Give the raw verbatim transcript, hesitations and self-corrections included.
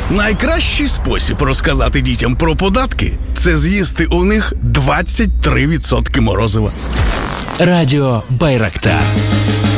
Найкращий спосіб розказати дітям про податки – це з'їсти у них двадцять три відсотки морозива. Радіо Байрактар.